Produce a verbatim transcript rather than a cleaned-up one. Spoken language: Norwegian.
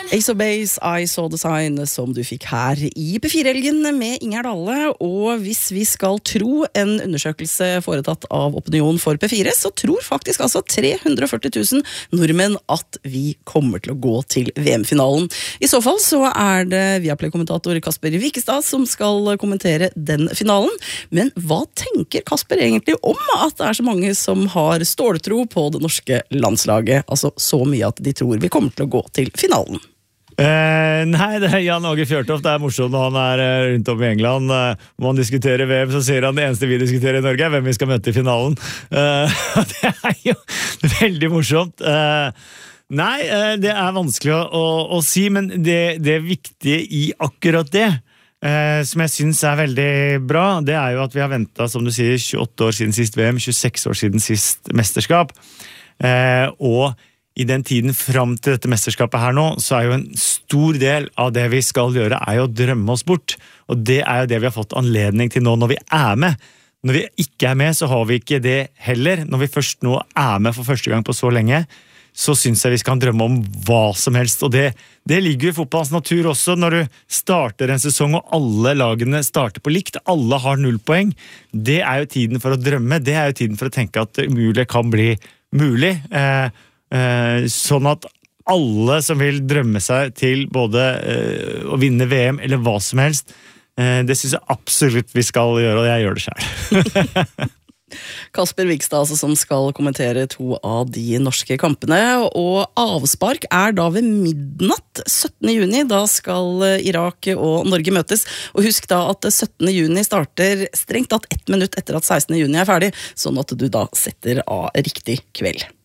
Ace of Base, I Saw the Sign, som du fikk her i P fire-helgen med Ingjerd Dahle. Og hvis vi skal tro en undersøkelse foretatt av Opinion for P fire, så tror faktisk altså tre hundre og førti tusen nordmenn at vi kommer til å gå til V M-finalen. I så fall så er det Viaplay-kommentator Kasper Wikestad som skal kommentere den finalen. Men hva tenker Kasper egentlig om at det er så mange som har ståltro på det norske landslaget? Altså så mye at de tror vi kommer til å gå til finalen. Uh, nei, det er Jan Åge Fjørtoft. Det er morsomt når han er uh, rundt om i England. Uh, når man diskuterer V M, så sier han det eneste vi diskuterer i Norge er hvem vi skal møte i finalen. Uh, det er jo veldig morsomt. Uh, nei, uh, det er vanskelig å, å, å si, men det, det viktige i akkurat det, uh, som jeg synes er veldig bra, det er jo at vi har ventet, som du sier, tjueåtte år siden sist V M, tjueseks år siden sist mesterskap. Uh, og I den tiden fram til dette mesterskapet her nå, så er jo en stor del av det vi skal gjøre er jo å drømme oss bort. Og det er jo det vi har fått anledning til nå når vi er med. Når vi ikke er med, så har vi ikke det heller. Når vi først nå er med for første gang på så lenge, så synes jeg vi skal drømme om hva som helst. Og det, det ligger jo i fotballens natur også, når du starter en sesong og alle lagene starter på likt, alle har null poeng. Det er jo tiden for å drømme, det er jo tiden for å tenke at det umulig kan bli mulig. Eh, Uh, sånn at alle som vil drømme seg til både uh, å vinne V M eller hva som helst, uh, det synes jeg absolutt vi skal gjøre, og jeg gjør det selv. Kasper Wikestad altså, som skal kommentere to av de norske kampene, og avspark er da ved midnatt syttende juni, da skal Irak og Norge møtes, og husk da at syttende juni starter strengt tatt ett minutt etter at sekstende juni er ferdig, sånn at du da setter av riktig kveld.